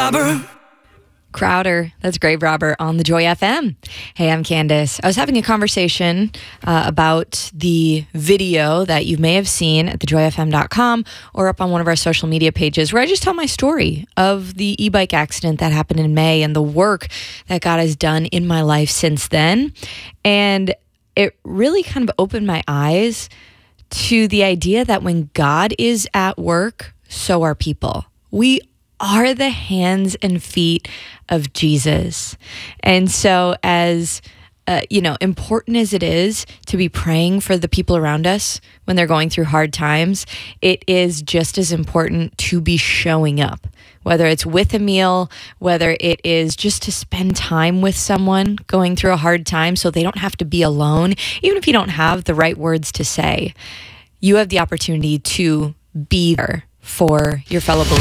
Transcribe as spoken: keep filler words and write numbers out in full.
robber. Crowder, that's Grave Robber on the Joy F M. Hey, I'm Candace. I was having a conversation uh, about the video that you may have seen at the joy f m dot com or up on one of our social media pages where I just tell my story of the e-bike accident that happened in May and the work that God has done in my life since then. And it really kind of opened my eyes to the idea that when God is at work, so are people. We are the hands and feet of Jesus. And so as, uh, you know, important as it is to be praying for the people around us when they're going through hard times, it is just as important to be showing up, whether it's with a meal, whether it is just to spend time with someone going through a hard time so they don't have to be alone. Even if you don't have the right words to say, you have the opportunity to be there for your fellow believers.